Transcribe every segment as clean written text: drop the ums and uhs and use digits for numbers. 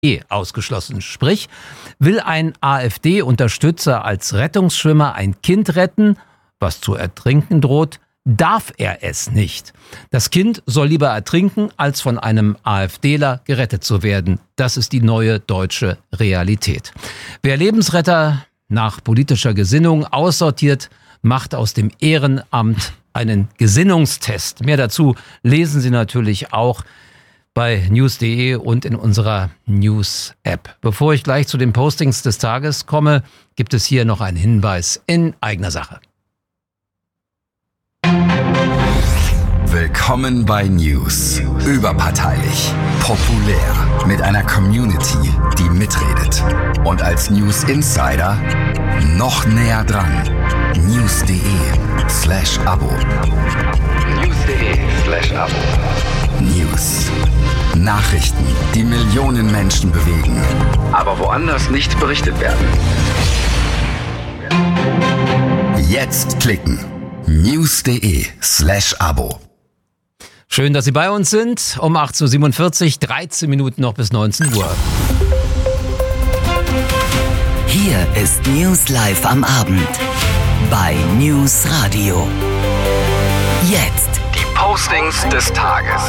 ausgeschlossen. Sprich, will ein AfD-Unterstützer als Rettungsschwimmer ein Kind retten, was zu ertrinken droht, darf er es nicht. Das Kind soll lieber ertrinken, als von einem AfDler gerettet zu werden. Das ist die neue deutsche Realität. Wer Lebensretter nach politischer Gesinnung aussortiert, macht aus dem Ehrenamt einen Gesinnungstest. Mehr dazu lesen Sie natürlich auch bei news.de und in unserer News-App. Bevor ich gleich zu den Postings des Tages komme, gibt es hier noch einen Hinweis in eigener Sache. Willkommen bei News. Überparteilich, populär, mit einer Community, die mitredet. Und als News Insider noch näher dran. news.de/Abo. news.de/Abo. News. Nachrichten, die Millionen Menschen bewegen, aber woanders nicht berichtet werden. Jetzt klicken. news.de/Abo. Schön, dass Sie bei uns sind. Um 18.47 Uhr, 13 Minuten noch bis 19 Uhr. Hier ist News Live am Abend bei News Radio. Jetzt die Postings des Tages.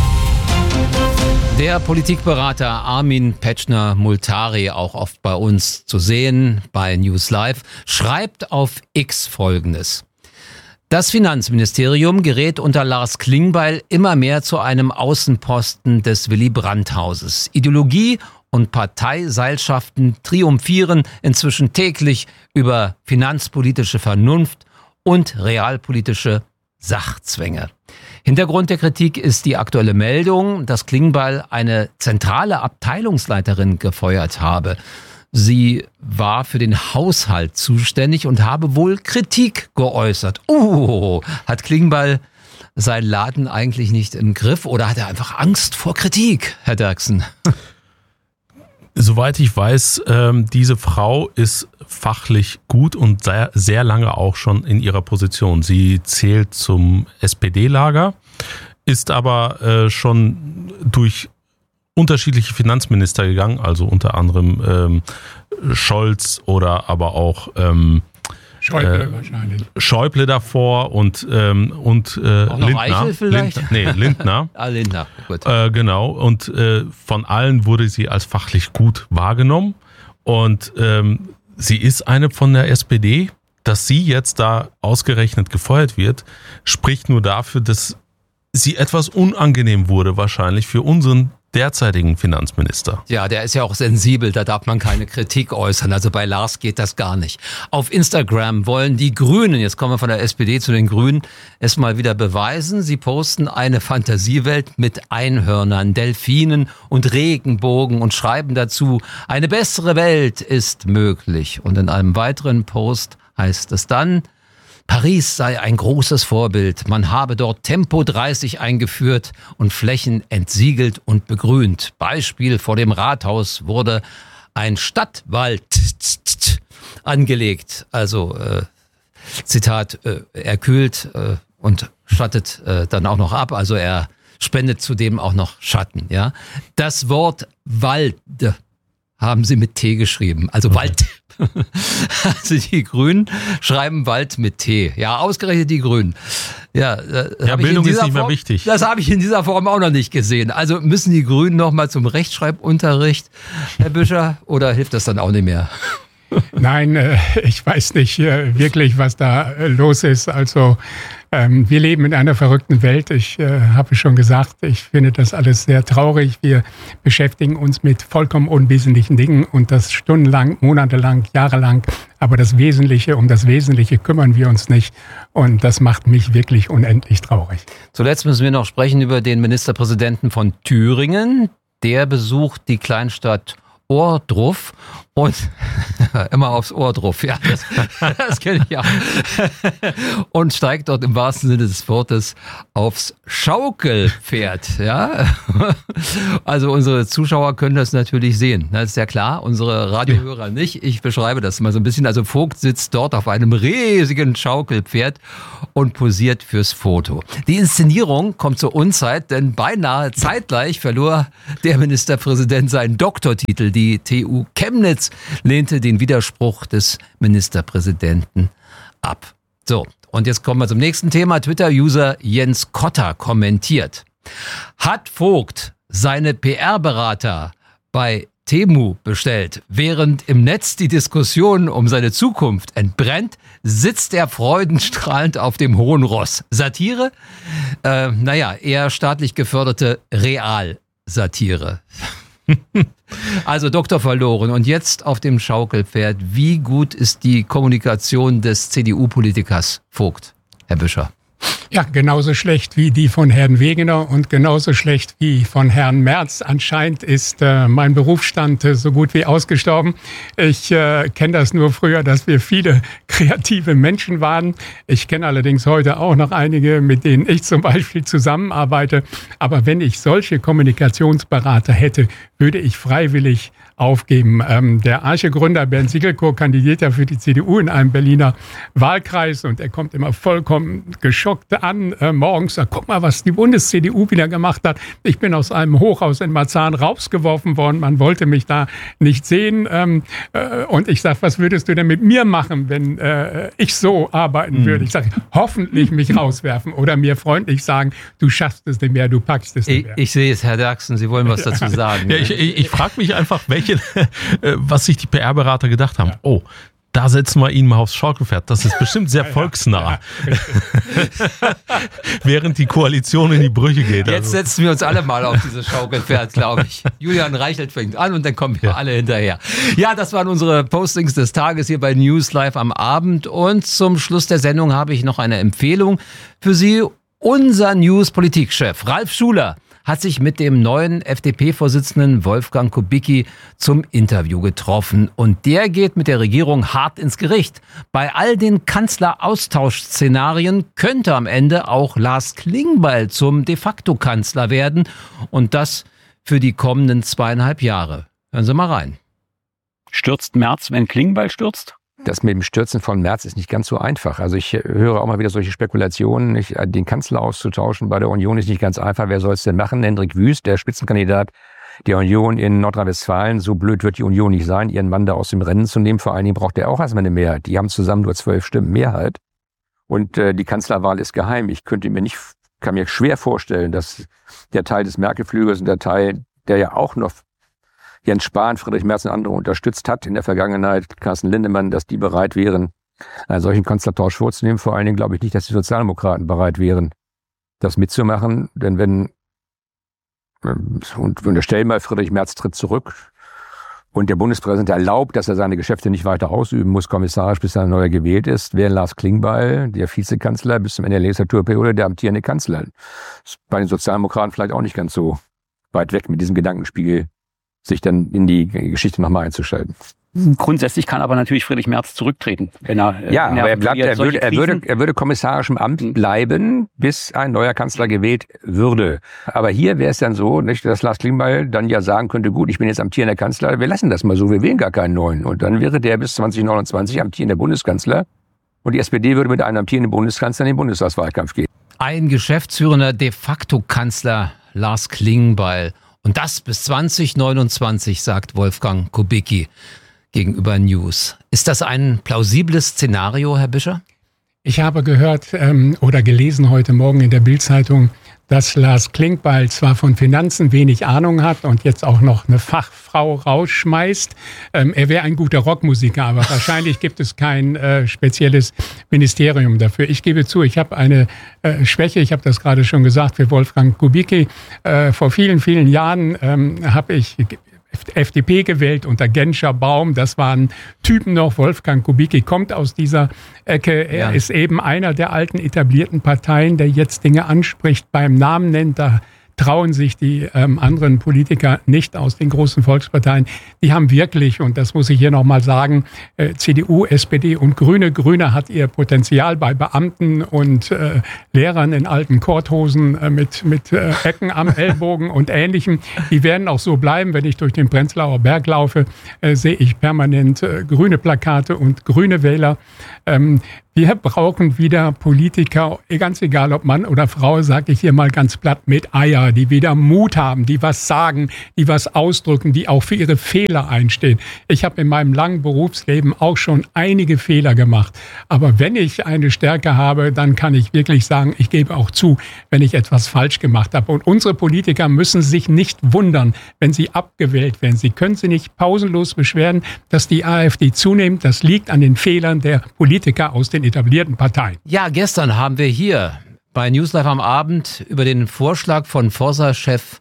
Der Politikberater Armin Petschner-Multari, auch oft bei uns zu sehen bei News Live, schreibt auf X Folgendes. Das Finanzministerium gerät unter Lars Klingbeil immer mehr zu einem Außenposten des Willy-Brandt-Hauses. Ideologie und Parteiseilschaften triumphieren inzwischen täglich über finanzpolitische Vernunft und realpolitische Sachzwänge. Hintergrund der Kritik ist die aktuelle Meldung, dass Klingbeil eine zentrale Abteilungsleiterin gefeuert habe. Sie war für den Haushalt zuständig und habe wohl Kritik geäußert. Hat Klingbeil seinen Laden eigentlich nicht im Griff oder hat er einfach Angst vor Kritik, Herr Derksen? Soweit ich weiß, diese Frau ist fachlich gut und sehr, sehr lange auch schon in ihrer Position. Sie zählt zum SPD-Lager, ist aber schon durch unterschiedliche Finanzminister gegangen, also unter anderem Scholz oder aber auch Schäuble wahrscheinlich. Schäuble davor und Lindner. Lindner. Lindner, gut. Genau, und von allen wurde sie als fachlich gut wahrgenommen und sie ist eine von der SPD. Dass sie jetzt da ausgerechnet gefeuert wird, spricht nur dafür, dass sie etwas unangenehm wurde wahrscheinlich für unseren derzeitigen Finanzminister. Ja, der ist ja auch sensibel, da darf man keine Kritik äußern. Also bei Lars geht das gar nicht. Auf Instagram wollen die Grünen, jetzt kommen wir von der SPD zu den Grünen, es mal wieder beweisen. Sie posten eine Fantasiewelt mit Einhörnern, Delfinen und Regenbogen und schreiben dazu, eine bessere Welt ist möglich. Und in einem weiteren Post heißt es dann, Paris sei ein großes Vorbild. Man habe dort Tempo 30 eingeführt und Flächen entsiegelt und begrünt. Beispiel: vor dem Rathaus wurde ein Stadtwald angelegt. Also, Zitat, er kühlt und schattet dann auch noch ab. Also er spendet zudem auch noch Schatten. Ja, das Wort Wald haben sie mit T geschrieben. Also Wald. Also die Grünen schreiben Wald mit T. Ja, ausgerechnet die Grünen. Ja, Bildung ist nicht mehr wichtig. Das habe ich in dieser Form auch noch nicht gesehen. Also müssen die Grünen noch mal zum Rechtschreibunterricht, Herr Büscher, oder hilft das dann auch nicht mehr? Nein, ich weiß nicht wirklich, was da los ist. Also wir leben in einer verrückten Welt. Ich habe schon gesagt, ich finde das alles sehr traurig. Wir beschäftigen uns mit vollkommen unwesentlichen Dingen und das stundenlang, monatelang, jahrelang. Aber um das Wesentliche kümmern wir uns nicht. Und das macht mich wirklich unendlich traurig. Zuletzt müssen wir noch sprechen über den Ministerpräsidenten von Thüringen. Der besucht die Kleinstadt Ohrdruf Und immer aufs Ohr drauf, ja, das kenne ich auch. Und steigt dort im wahrsten Sinne des Wortes aufs Schaukelpferd, ja. Also unsere Zuschauer können das natürlich sehen, das ist ja klar, unsere Radiohörer nicht. Ich beschreibe das mal so ein bisschen. Also Vogt sitzt dort auf einem riesigen Schaukelpferd und posiert fürs Foto. Die Inszenierung kommt zur Unzeit, denn beinahe zeitgleich verlor der Ministerpräsident seinen Doktortitel. Die TU Chemnitz lehnte den Widerspruch des Ministerpräsidenten ab. So, und jetzt kommen wir zum nächsten Thema. Twitter-User Jens Kotter kommentiert: Hat Vogt seine PR-Berater bei Temu bestellt? Während im Netz die Diskussion um seine Zukunft entbrennt, sitzt er freudenstrahlend auf dem hohen Ross. Satire? Eher staatlich geförderte Realsatire. Also Doktor verloren und jetzt auf dem Schaukelpferd. Wie gut ist die Kommunikation des CDU-Politikers Vogt, Herr Büscher? Ja, genauso schlecht wie die von Herrn Wegener und genauso schlecht wie von Herrn Merz. Anscheinend ist mein Berufsstand so gut wie ausgestorben. Ich kenne das nur früher, dass wir viele kreative Menschen waren. Ich kenne allerdings heute auch noch einige, mit denen ich zum Beispiel zusammenarbeite. Aber wenn ich solche Kommunikationsberater hätte, würde ich freiwillig aufgeben. Der Arche-Gründer Bernd Siegelko kandidiert ja für die CDU in einem Berliner Wahlkreis und er kommt immer vollkommen geschockt an morgens, sagt, guck mal, was die Bundes-CDU wieder gemacht hat. Ich bin aus einem Hochhaus in Marzahn rausgeworfen worden, man wollte mich da nicht sehen. Und ich sage, was würdest du denn mit mir machen, wenn ich so arbeiten würde? Ich sage, hoffentlich mich rauswerfen oder mir freundlich sagen, du schaffst es nicht mehr, du packst es nicht mehr. Ich sehe es, Herr Derksen, Sie wollen was dazu sagen. Ja, ich frage mich einfach, was sich die PR-Berater gedacht haben. Oh, da setzen wir ihn mal aufs Schaukelpferd. Das ist bestimmt sehr volksnah. Während die Koalition in die Brüche geht. Jetzt setzen wir uns alle mal auf dieses Schaukelpferd, glaube ich. Julian Reichelt fängt an und dann kommen wir alle hinterher. Ja, das waren unsere Postings des Tages hier bei News Live am Abend. Und zum Schluss der Sendung habe ich noch eine Empfehlung für Sie. Unser News-Politikchef Ralf Schuler hat sich mit dem neuen FDP-Vorsitzenden Wolfgang Kubicki zum Interview getroffen. Und der geht mit der Regierung hart ins Gericht. Bei all den Kanzleraustauschszenarien könnte am Ende auch Lars Klingbeil zum De-facto-Kanzler werden. Und das für die kommenden 2,5 Jahre. Hören Sie mal rein. Stürzt Merz, wenn Klingbeil stürzt? Das mit dem Stürzen von Merz ist nicht ganz so einfach. Also ich höre auch mal wieder solche Spekulationen, den Kanzler auszutauschen bei der Union ist nicht ganz einfach. Wer soll es denn machen? Hendrik Wüst, der Spitzenkandidat der Union in Nordrhein-Westfalen. So blöd wird die Union nicht sein, ihren Mann da aus dem Rennen zu nehmen. Vor allen Dingen braucht er auch erstmal eine Mehrheit. Die haben zusammen nur 12 Stimmen Mehrheit. Und die Kanzlerwahl ist geheim. Kann mir schwer vorstellen, dass der Teil des Merkel-Flügels und der Teil, der ja auch noch Jens Spahn, Friedrich Merz und andere unterstützt hat in der Vergangenheit, Carsten Lindemann, dass die bereit wären, einen solchen Kanzlertausch vorzunehmen. Vor allen Dingen glaube ich nicht, dass die Sozialdemokraten bereit wären, das mitzumachen. Denn wenn unterstellen mal, Friedrich Merz tritt zurück und der Bundespräsident erlaubt, dass er seine Geschäfte nicht weiter ausüben muss, kommissarisch, bis er neuer gewählt ist, wäre Lars Klingbeil, der Vizekanzler, bis zum Ende der Legislaturperiode der amtierende Kanzler. Ist bei den Sozialdemokraten vielleicht auch nicht ganz so weit weg mit diesem Gedankenspiegel, sich dann in die Geschichte nochmal einzuschalten. Grundsätzlich kann aber natürlich Friedrich Merz zurücktreten. Wenn er, aber er würde kommissarisch im Amt bleiben, bis ein neuer Kanzler gewählt würde. Aber hier wäre es dann so, nicht, dass Lars Klingbeil dann ja sagen könnte, gut, ich bin jetzt amtierender Kanzler, wir lassen das mal so, wir wählen gar keinen neuen. Und dann wäre der bis 2029 amtierender Bundeskanzler und die SPD würde mit einem amtierenden Bundeskanzler in den Bundestagswahlkampf gehen. Ein geschäftsführender De-facto-Kanzler Lars Klingbeil. Und das bis 2029, sagt Wolfgang Kubicki gegenüber News. Ist das ein plausibles Szenario, Herr Büscher? Ich habe gehört oder gelesen heute Morgen in der Bild-Zeitung, dass Lars Klingbeil zwar von Finanzen wenig Ahnung hat und jetzt auch noch eine Fachfrau rausschmeißt. Er wäre ein guter Rockmusiker, aber wahrscheinlich gibt es kein spezielles Ministerium dafür. Ich gebe zu, ich habe eine Schwäche, ich habe das gerade schon gesagt, für Wolfgang Kubicki. Vor vielen, vielen Jahren habe ich FDP gewählt unter Genscher Baum. Das waren Typen noch. Wolfgang Kubicki kommt aus dieser Ecke. Er ist eben einer der alten etablierten Parteien, der jetzt Dinge anspricht, beim Namen nennt. Da trauen sich die anderen Politiker nicht aus den großen Volksparteien. Die haben wirklich, und das muss ich hier nochmal sagen, CDU, SPD und Grüne. Grüne hat ihr Potenzial bei Beamten und Lehrern in alten Korthosen mit Ecken am Ellbogen und Ähnlichem. Die werden auch so bleiben. Wenn ich durch den Prenzlauer Berg laufe, sehe ich permanent grüne Plakate und grüne Wähler. Wir brauchen wieder Politiker, ganz egal ob Mann oder Frau, sage ich hier mal ganz platt, mit Eier, die wieder Mut haben, die was sagen, die was ausdrücken, die auch für ihre Fehler einstehen. Ich habe in meinem langen Berufsleben auch schon einige Fehler gemacht. Aber wenn ich eine Stärke habe, dann kann ich wirklich sagen, ich gebe auch zu, wenn ich etwas falsch gemacht habe. Und unsere Politiker müssen sich nicht wundern, wenn sie abgewählt werden. Sie können sich nicht pausenlos beschweren, dass die AfD zunimmt. Das liegt an den Fehlern der Politiker aus den etablierten Parteien. Ja, gestern haben wir hier bei News Live am Abend über den Vorschlag von Forsa-Chef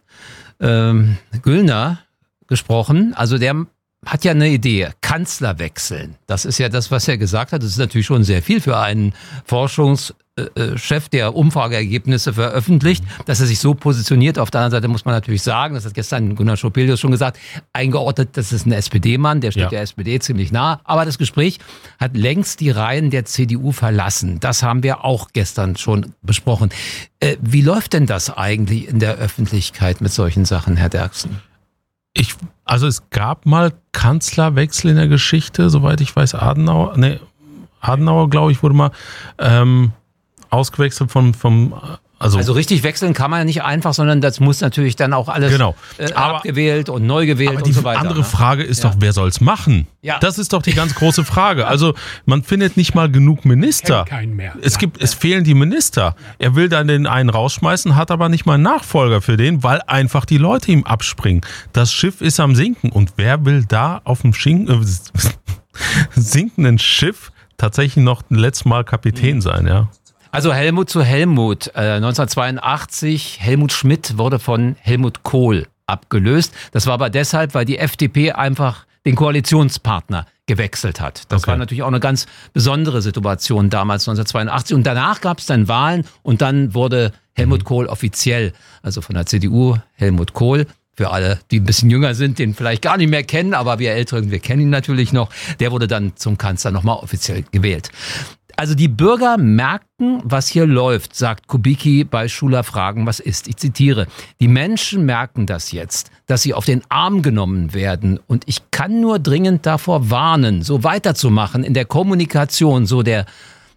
Güllner gesprochen. Also der hat ja eine Idee, Kanzler wechseln. Das ist ja das, was er gesagt hat. Das ist natürlich schon sehr viel für einen Forschungschef, der Umfrageergebnisse veröffentlicht, dass er sich so positioniert. Auf der anderen Seite muss man natürlich sagen, das hat gestern Gunnar Schopelius schon gesagt, eingeordnet, das ist ein SPD-Mann, der steht der SPD ziemlich nah. Aber das Gespräch hat längst die Reihen der CDU verlassen. Das haben wir auch gestern schon besprochen. Wie läuft denn das eigentlich in der Öffentlichkeit mit solchen Sachen, Herr Derksen? Also es gab mal Kanzlerwechsel in der Geschichte, soweit ich weiß, Adenauer, glaube ich, wurde mal ausgewechselt vom also richtig wechseln kann man ja nicht einfach, sondern das muss natürlich dann auch alles abgewählt und neu gewählt und so weiter. Die andere Frage ist doch, wer soll es machen? Ja. Das ist doch die ganz große Frage. Also man findet nicht mal genug Minister. Keinen mehr. Es fehlen die Minister. Er will dann den einen rausschmeißen, hat aber nicht mal einen Nachfolger für den, weil einfach die Leute ihm abspringen. Das Schiff ist am Sinken. Und wer will da auf dem sinkenden Schiff tatsächlich noch ein letztes Mal Kapitän sein, ja? Also Helmut zu Helmut. 1982, Helmut Schmidt wurde von Helmut Kohl abgelöst. Das war aber deshalb, weil die FDP einfach den Koalitionspartner gewechselt hat. Das war natürlich auch eine ganz besondere Situation damals, 1982. Und danach gab es dann Wahlen und dann wurde Helmut Kohl offiziell, also von der CDU, Helmut Kohl. Für alle, die ein bisschen jünger sind, den vielleicht gar nicht mehr kennen, aber wir Älteren, wir kennen ihn natürlich noch. Der wurde dann zum Kanzler nochmal offiziell gewählt. Also die Bürger merken, was hier läuft, sagt Kubicki bei Schuler Fragen, was ist. Ich zitiere, die Menschen merken das jetzt, dass sie auf den Arm genommen werden. Und ich kann nur dringend davor warnen, so weiterzumachen in der Kommunikation, so der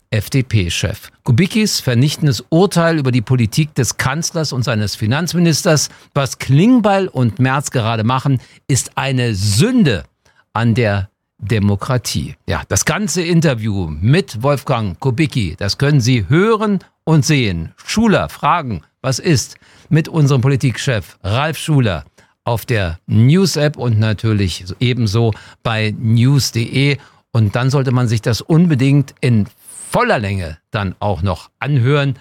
FDP-Chef. Kubickis vernichtendes Urteil über die Politik des Kanzlers und seines Finanzministers, was Klingbeil und Merz gerade machen, ist eine Sünde an der Demokratie. Ja, das ganze Interview mit Wolfgang Kubicki, das können Sie hören und sehen. Schuler Fragen, was ist? Mit unserem Politikchef Ralf Schuler auf der News-App und natürlich ebenso bei news.de. Und dann sollte man sich das unbedingt in voller Länge dann auch noch anhören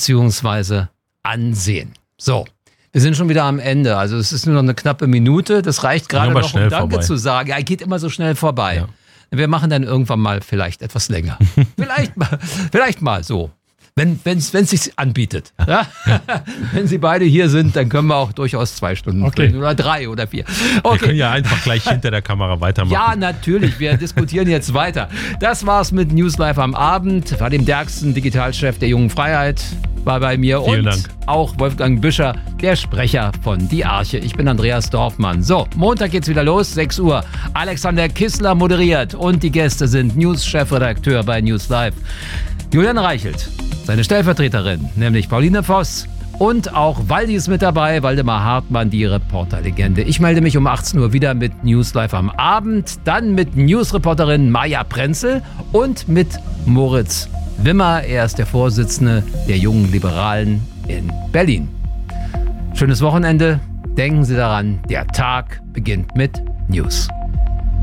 bzw. ansehen. So. Wir sind schon wieder am Ende. Also es ist nur noch eine knappe Minute. Das reicht gerade noch, um Danke zu sagen. Ja, geht immer so schnell vorbei. Ja. Wir machen dann irgendwann mal vielleicht etwas länger. vielleicht mal so. Wenn es sich anbietet. Ja? Wenn Sie beide hier sind, dann können wir auch durchaus 2 Stunden reden oder 3 oder 4. Wir können ja einfach gleich hinter der Kamera weitermachen. Ja, natürlich. Wir diskutieren jetzt weiter. Das war's mit News Live am Abend. Vadim Derksen, Digitalchef der Jungen Freiheit, war bei mir. Vielen und Dank. Auch Wolfgang Büscher, der Sprecher von Die Arche. Ich bin Andreas Dorfmann. So, Montag geht's wieder los, 6 Uhr. Alexander Kissler moderiert und die Gäste sind News-Chefredakteur bei News Live Julian Reichelt, seine Stellvertreterin, nämlich Pauline Voss und auch Waldi ist mit dabei, Waldemar Hartmann, die Reporterlegende. Ich melde mich um 18 Uhr wieder mit News Live am Abend, dann mit Newsreporterin Maja Prenzel und mit Moritz Wimmer. Er ist der Vorsitzende der Jungen Liberalen in Berlin. Schönes Wochenende. Denken Sie daran, der Tag beginnt mit News.